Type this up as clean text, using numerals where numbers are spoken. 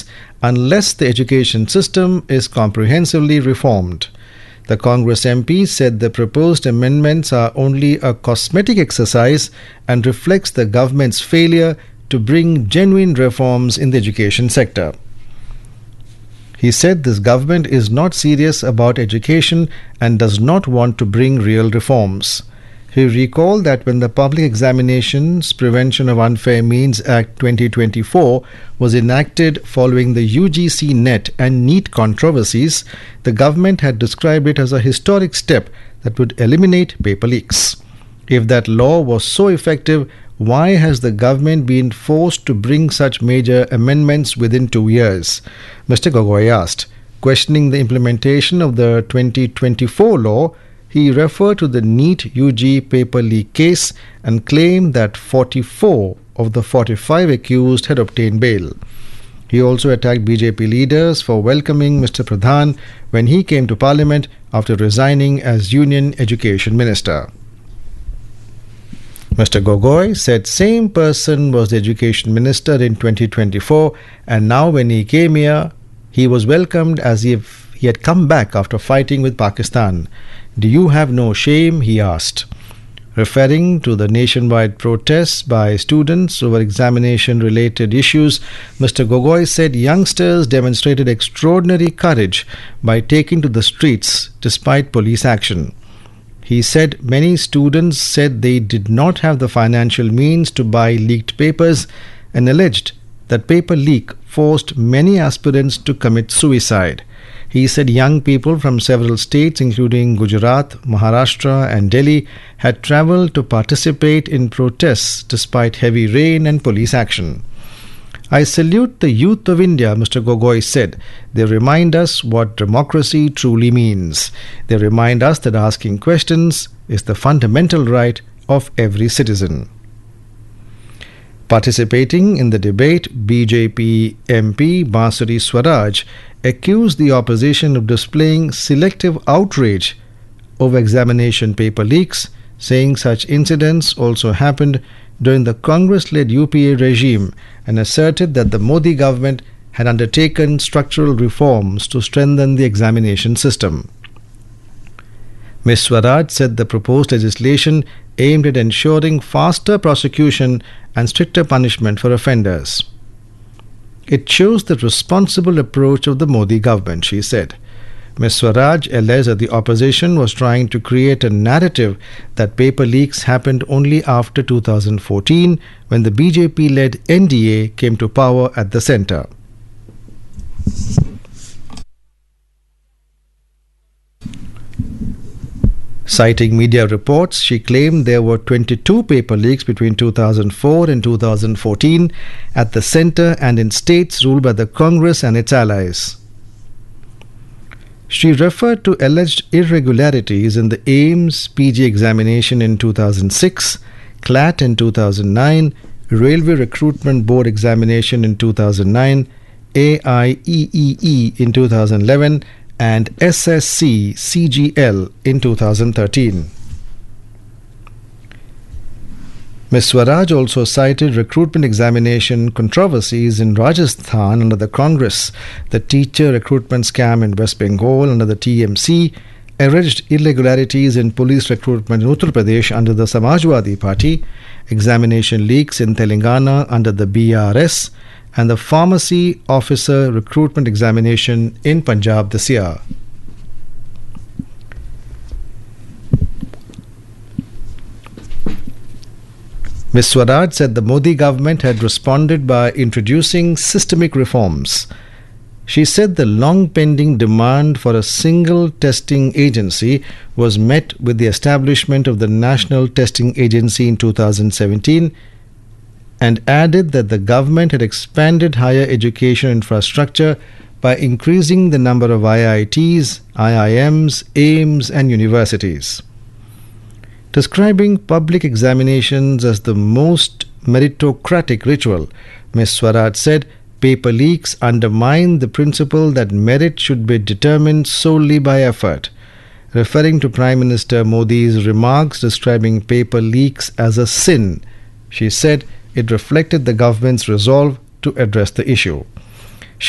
leaks unless the education system is comprehensively reformed. The Congress MP said the proposed amendments are only a cosmetic exercise and reflects the government's failure to bring genuine reforms in the education sector. He said this government is not serious about education and does not want to bring real reforms. He recalled that when the Public Examinations Prevention of Unfair Means Act 2024 was enacted following the UGC NET and NEET controversies, the government had described it as a historic step that would eliminate paper leaks. If that law was so effective, why has the government been forced to bring such major amendments within 2 years? Mr. Gogoi asked. Questioning the implementation of the 2024 law, he referred to the NEET UG paper leak case and claimed that 44 of the 45 accused had obtained bail. He also attacked BJP leaders for welcoming Mr. Pradhan when he came to Parliament after resigning as Union Education Minister. Mr. Gogoi said same person was the Education Minister in 2024 and now when he came here, he was welcomed as if he had come back after fighting with Pakistan. Do you have no shame? He asked. Referring to the nationwide protests by students over examination-related issues, Mr. Gogoi said youngsters demonstrated extraordinary courage by taking to the streets despite police action. He said many students said they did not have the financial means to buy leaked papers and alleged that paper leak forced many aspirants to commit suicide. He said young people from several states including Gujarat, Maharashtra and Delhi had travelled to participate in protests despite heavy rain and police action. I salute the youth of India, Mr. Gogoi said. They remind us what democracy truly means. They remind us that asking questions is the fundamental right of every citizen. Participating in the debate, BJP MP Bansuri Swaraj accused the opposition of displaying selective outrage over examination paper leaks, saying such incidents also happened during the Congress-led UPA regime and asserted that the Modi government had undertaken structural reforms to strengthen the examination system. Ms. Swaraj said the proposed legislation aimed at ensuring faster prosecution and stricter punishment for offenders. It shows the responsible approach of the Modi government, she said. Ms. Swaraj alleged that the opposition was trying to create a narrative that paper leaks happened only after 2014 when the BJP-led NDA came to power at the centre. Citing media reports, she claimed there were 22 paper leaks between 2004 and 2014 at the centre and in states ruled by the Congress and its allies. She referred to alleged irregularities in the AIMS PG examination in 2006, CLAT in 2009, Railway Recruitment Board examination in 2009, AIEEE in 2011, and SSC CGL in 2013. Ms. Swaraj also cited recruitment examination controversies in Rajasthan under the Congress, the teacher recruitment scam in West Bengal under the TMC, alleged irregularities in police recruitment in Uttar Pradesh under the Samajwadi Party, examination leaks in Telangana under the BRS, and the pharmacy officer recruitment examination in Punjab this year. Ms. Swaraj said the Modi government had responded by introducing systemic reforms. She said the long-pending demand for a single testing agency was met with the establishment of the National Testing Agency in 2017 and added that the government had expanded higher education infrastructure by increasing the number of IITs, IIMs, AIMS and universities. Describing public examinations as the most meritocratic ritual, Ms. Swaraj said paper leaks undermine the principle that merit should be determined solely by effort. Referring to Prime Minister Modi's remarks describing paper leaks as a sin, she said it reflected the government's resolve to address the issue.